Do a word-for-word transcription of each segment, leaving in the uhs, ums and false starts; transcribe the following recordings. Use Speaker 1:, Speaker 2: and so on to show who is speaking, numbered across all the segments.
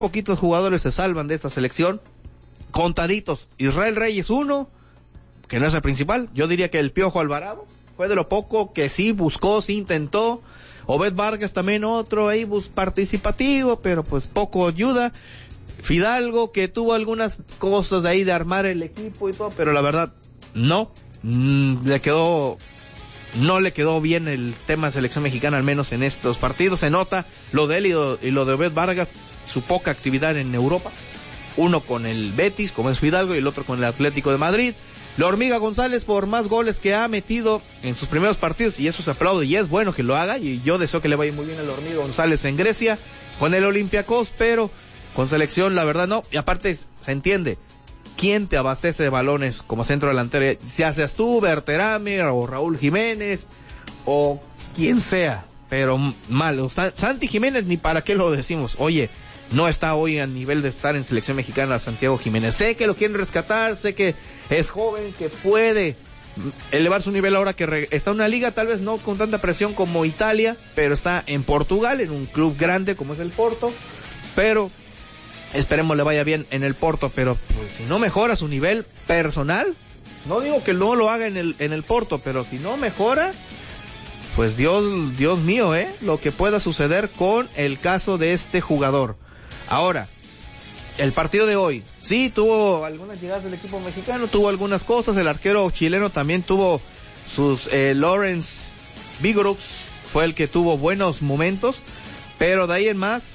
Speaker 1: poquitos jugadores se salvan de esta selección, contaditos. Israel Reyes uno, que no es el principal. Yo diría que el Piojo Alvarado fue de lo poco que sí buscó, sí intentó. Obed Vargas también otro ahí bus participativo, pero pues poco ayuda. Fidalgo, que tuvo algunas cosas de ahí de armar el equipo y todo, pero la verdad no, mm, le quedó, no le quedó bien el tema de selección mexicana, al menos en estos partidos. Se nota lo de él y lo, y lo de Obed Vargas, su poca actividad en Europa. Uno con el Betis, como es Fidalgo, y el otro con el Atlético de Madrid. La Hormiga González, por más goles que ha metido en sus primeros partidos, y eso se aplaude, y es bueno que lo haga, y yo deseo que le vaya muy bien a la Hormiga González en Grecia, con el Olympiacos, pero con selección, la verdad no. Y aparte, se entiende, ¿quién te abastece de balones como centro delantero? Ya seas tú, Berterame, o Raúl Jiménez, o quien sea, pero mal. O sea, Santi Jiménez, ni para qué lo decimos. Oye, no está hoy a nivel de estar en selección mexicana Santiago Jiménez. Sé que lo quieren rescatar, sé que es joven, que puede elevar su nivel ahora que re- está en una liga tal vez no con tanta presión como Italia, pero está en Portugal, en un club grande como es el Porto, pero esperemos le vaya bien en el Porto. Pero pues si no mejora su nivel personal, no digo que no lo haga en el en el Porto, pero si no mejora, pues Dios Dios mío, eh, lo que pueda suceder con el caso de este jugador. Ahora, el partido de hoy, sí, tuvo algunas llegadas del equipo mexicano, tuvo algunas cosas, el arquero chileno también tuvo sus, eh, Lawrence Vigorux fue el que tuvo buenos momentos, pero de ahí en más,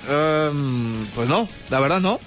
Speaker 1: um, pues no, la verdad no.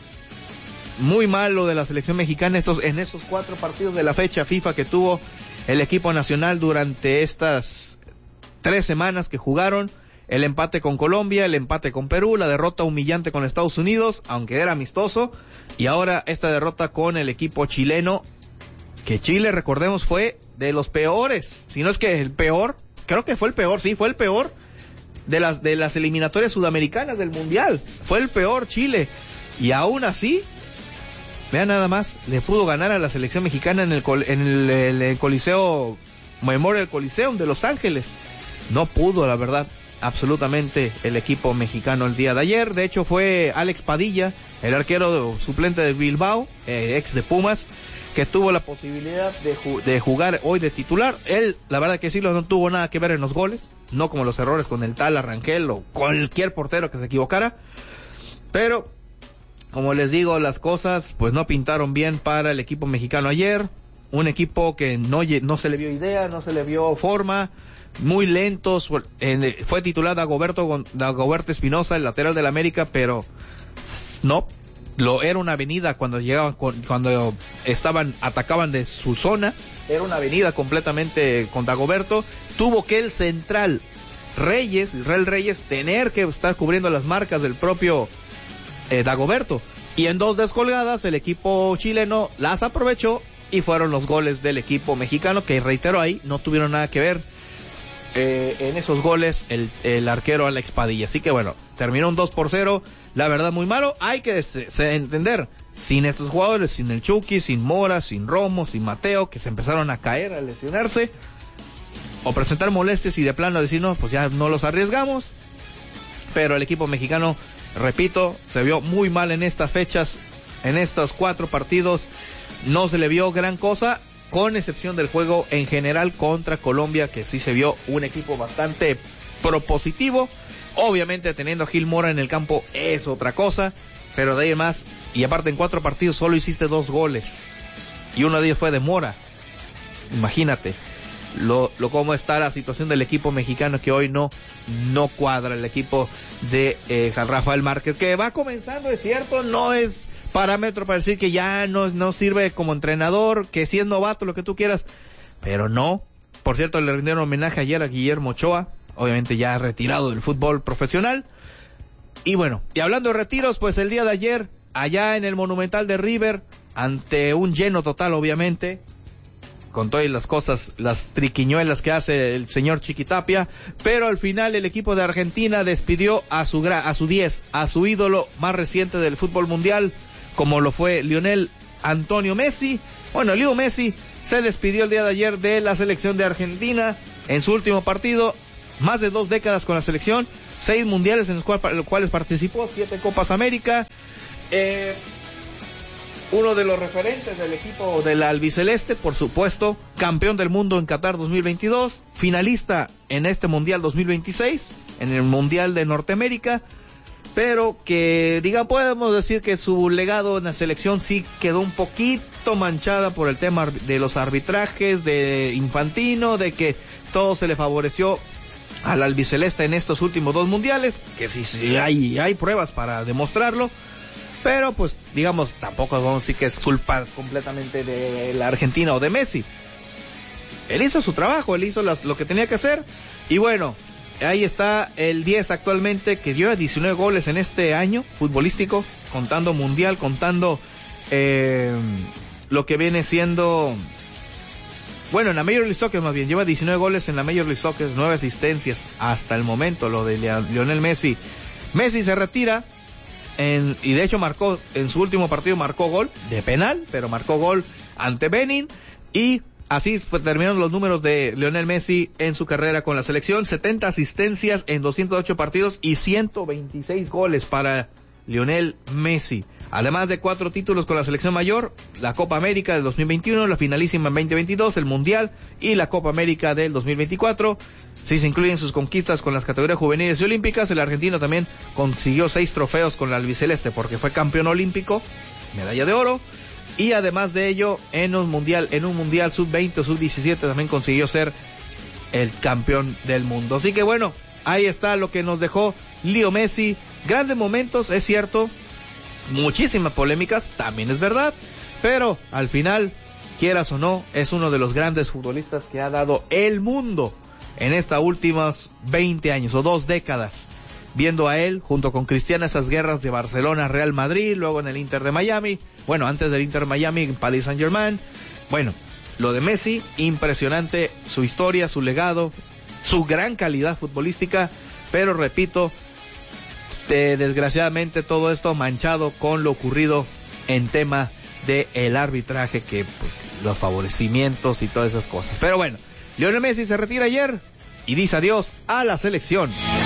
Speaker 1: Muy mal lo de la selección mexicana estos, en esos cuatro partidos de la fecha FIFA que tuvo el equipo nacional durante estas tres semanas que jugaron. El empate con Colombia, el empate con Perú, la derrota humillante con Estados Unidos, aunque era amistoso, y ahora esta derrota con el equipo chileno, que Chile, recordemos, fue de los peores, si no es que el peor, creo que fue el peor, sí, fue el peor de las de las eliminatorias sudamericanas del Mundial, fue el peor Chile, y aún así, vean nada más, le pudo ganar a la selección mexicana en el, en el, el, el Coliseo, Memorial Coliseum de Los Ángeles. No pudo, la verdad, absolutamente el equipo mexicano el día de ayer. De hecho fue Alex Padilla, el arquero suplente de Bilbao, eh, ex de Pumas, que tuvo la posibilidad de, ju- de jugar hoy de titular. Él, la verdad que sí, no tuvo nada que ver en los goles, no como los errores con el Tala Rangel o cualquier portero que se equivocara, pero como les digo, las cosas pues no pintaron bien para el equipo mexicano ayer. Un equipo que no, no se le vio idea, no se le vio forma, muy lentos. Fue titular Dagoberto, Dagoberto Espinosa, el lateral del América, pero no, lo era una avenida cuando llegaban, cuando estaban, atacaban de su zona, era una avenida completamente con Dagoberto. Tuvo que el central Reyes, Israel Reyes, tener que estar cubriendo las marcas del propio eh, Dagoberto, y en dos descolgadas el equipo chileno las aprovechó y fueron los goles del equipo mexicano, que reitero ahí, no tuvieron nada que ver eh, en esos goles el, el arquero Alex Padilla. Así que bueno, terminó un dos por cero, la verdad muy malo. Hay que se, se entender, sin estos jugadores, sin el Chucky, sin Mora, sin Romo, sin Mateo, que se empezaron a caer, a lesionarse, o presentar molestias y de plano decir, no, pues ya no los arriesgamos. Pero el equipo mexicano, repito, se vio muy mal en estas fechas, en estos cuatro partidos. No se le vio gran cosa, con excepción del juego en general contra Colombia, que sí se vio un equipo bastante propositivo. Obviamente teniendo a Gil Mora en el campo es otra cosa, pero de ahí en más, y aparte en cuatro partidos solo hiciste dos goles, y uno de ellos fue de Mora. Imagínate lo, lo cómo está la situación del equipo mexicano, que hoy no, no cuadra el equipo de eh, Rafael Márquez, que va comenzando, es cierto, no es parámetro para decir que ya no, no sirve como entrenador, que si es novato, lo que tú quieras, pero no. Por cierto, le rindieron homenaje ayer a Guillermo Ochoa, obviamente ya retirado del fútbol profesional. Y bueno, y hablando de retiros, pues el día de ayer, allá en el Monumental de River, ante un lleno total, obviamente, con todas las cosas, las triquiñuelas que hace el señor Chiquitapia, pero al final el equipo de Argentina despidió a su gra- a su diez, a su ídolo más reciente del fútbol mundial, como lo fue Lionel Antonio Messi. Bueno, Leo Messi se despidió el día de ayer de la selección de Argentina en su último partido, más de dos décadas con la selección, seis mundiales en los cuales, los cuales participó, siete Copas América, eh, uno de los referentes del equipo del albiceleste, por supuesto, campeón del mundo en Qatar dos mil veintidós, finalista en este Mundial dos mil veintiséis, en el Mundial de Norteamérica, pero que, diga, podemos decir que su legado en la selección sí quedó un poquito manchada por el tema de los arbitrajes, de Infantino, de que todo se le favoreció al albiceleste en estos últimos dos mundiales, que sí, sí hay, hay pruebas para demostrarlo, pero pues, digamos, tampoco vamos a decir que es culpa completamente de la Argentina o de Messi. Él hizo su trabajo, él hizo las, lo que tenía que hacer, y bueno, ahí está el diez actualmente, que lleva diecinueve goles en este año futbolístico, contando mundial, contando eh, lo que viene siendo, bueno, en la Major League Soccer más bien, lleva diecinueve goles en la Major League Soccer, nueve asistencias hasta el momento, lo de Lionel Messi. Messi se retira, en, y de hecho marcó, en su último partido marcó gol, de penal, pero marcó gol ante Benin, y así pues, terminaron los números de Lionel Messi en su carrera con la selección, setenta asistencias en doscientos ocho partidos y ciento veintiséis goles para Lionel Messi. Además de cuatro títulos con la selección mayor, la Copa América del dos mil veintiuno, la finalísima en veinte veintidós, el Mundial y la Copa América del dos mil veinticuatro. Si se incluyen sus conquistas con las categorías juveniles y olímpicas, el argentino también consiguió seis trofeos con la albiceleste porque fue campeón olímpico, medalla de oro. Y además de ello, en un mundial, en un mundial sub veinte o sub diecisiete también consiguió ser el campeón del mundo. Así que bueno, ahí está lo que nos dejó Leo Messi. Grandes momentos, es cierto, muchísimas polémicas, también es verdad, pero al final, quieras o no, es uno de los grandes futbolistas que ha dado el mundo en estas últimas veinte años o dos décadas. Viendo a él, junto con Cristiano, esas guerras de Barcelona, Real Madrid, luego en el Inter de Miami, bueno, antes del Inter de Miami, Paris Saint-Germain. Bueno, lo de Messi, impresionante, su historia, su legado, su gran calidad futbolística, pero repito, eh, desgraciadamente todo esto manchado con lo ocurrido en tema de el arbitraje, que pues, los favorecimientos y todas esas cosas. Pero bueno, Lionel Messi se retira ayer y dice adiós a la selección.